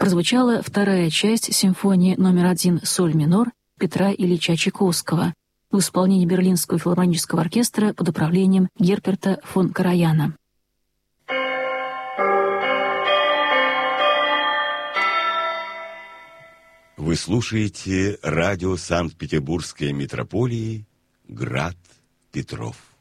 прозвучала вторая часть симфонии номер 1 «Соль минор» Петра Ильича Чайковского в исполнении Берлинского филармонического оркестра под управлением Герперта фон Караяна. Вы слушаете радио Санкт-Петербургской метрополии «Град Петров».